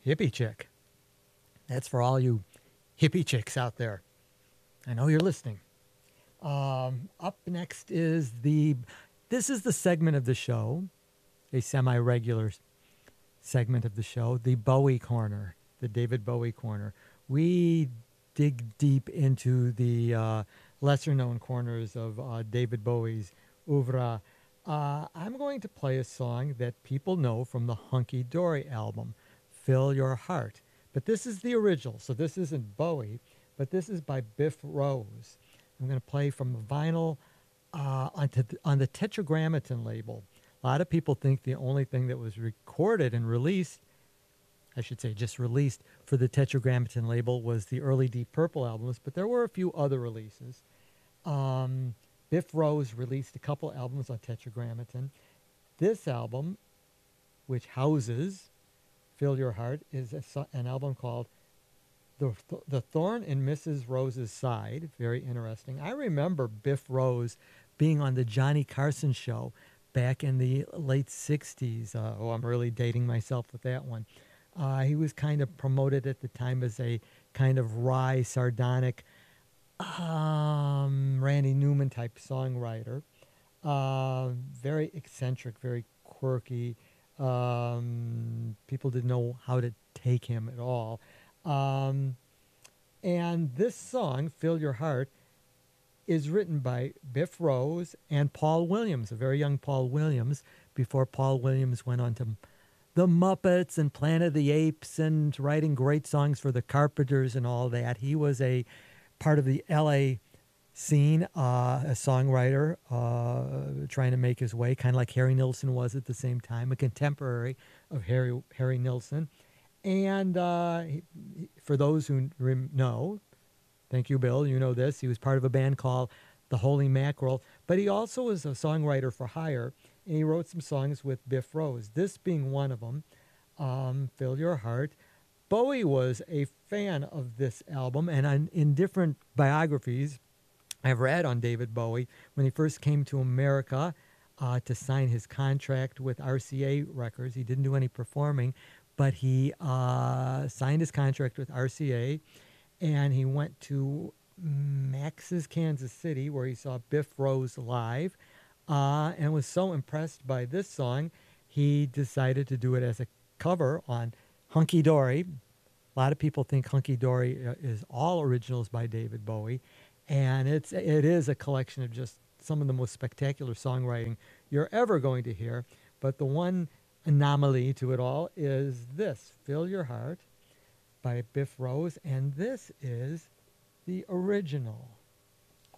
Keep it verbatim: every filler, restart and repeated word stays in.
Hippie Chick. That's for all you hippie chicks out there. I know you're listening. Um, up next is the, this is the segment of the show, a semi-regular segment of the show, the Bowie Corner, the David Bowie Corner. We dig deep into the uh, lesser-known corners of uh, David Bowie's oeuvre. Uh, I'm going to play a song that people know from the Hunky Dory album, Fill Your Heart. But this is the original, so this isn't Bowie, but this is by Biff Rose. I'm going to play from the vinyl uh, on, t- on the Tetragrammaton label. A lot of people think the only thing that was recorded and released, I should say just released for the Tetragrammaton label, was the early Deep Purple albums, but there were a few other releases. Um, Biff Rose released a couple albums on Tetragrammaton. This album, which houses Fill Your Heart, is a, an album called The, the Thorn in Missus Rose's Side. Very interesting. I remember Biff Rose being on the Johnny Carson show back in the late sixties. Uh, oh, I'm really dating myself with that one. Uh, he was kind of promoted at the time as a kind of wry, sardonic, um, Randy Newman type songwriter. Uh, very eccentric, very quirky. Um, people didn't know how to take him at all. Um, and this song, Fill Your Heart, is written by Biff Rose and Paul Williams, a very young Paul Williams, before Paul Williams went on to the Muppets and Planet of the Apes and writing great songs for the Carpenters and all that. He was a part of the L A scene, uh, a songwriter, uh, trying to make his way, kind of like Harry Nilsson was at the same time, a contemporary of Harry Harry Nilsson. And uh, he, for those who rem- know, thank you, Bill, you know this, he was part of a band called The Holy Mackerel, but he also was a songwriter for hire, and he wrote some songs with Biff Rose, this being one of them, um, Fill Your Heart. Bowie was a fan of this album, and on, in different biographies I've read on David Bowie, when he first came to America uh, to sign his contract with R C A Records, he didn't do any performing, but he uh, signed his contract with R C A, and he went to Max's Kansas City, where he saw Biff Rose live, uh, and was so impressed by this song, he decided to do it as a cover on Hunky Dory. A lot of people think Hunky Dory is all originals by David Bowie, and it's it is a collection of just some of the most spectacular songwriting you're ever going to hear. But the one anomaly to it all is this, Fill Your Heart by Biff Rose, and this is the original.